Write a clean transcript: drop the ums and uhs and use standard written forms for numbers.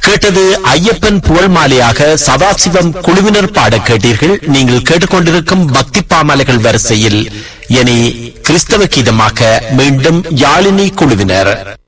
கேட்டது ஐயப்பன் புகழ் மாலையாக சதாசிவம் குழுவினர் பாட கேட்டீர்கள். நீங்கள் கேட்டுக்கொண்டிருக்கும் பக்தி பாமாலைகள் வரிசையில் இனி கிறிஸ்தவ கீதமாக மீண்டும் யாழினி குழுவினர்.